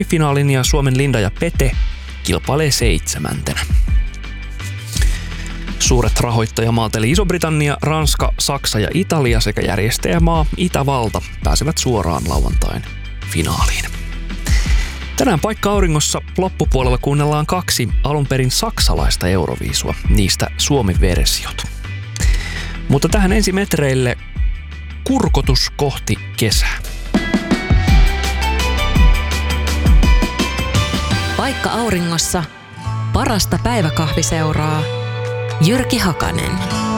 semifinaalin ja Suomen Linda ja Pete kilpailee 7. Suuret rahoittajamaat eli Iso-Britannia, Ranska, Saksa ja Italia sekä järjestäjämaa Itävalta pääsevät suoraan lauantain finaaliin. Tänään Paikka auringossa loppupuolella kuunnellaan 2 alunperin saksalaista Euroviisua, niistä Suomi-versiot. Mutta tähän ensimetreille kurkotus kohti kesää. Paikka auringossa parasta päiväkahviseuraa. Jyrki Hakanen.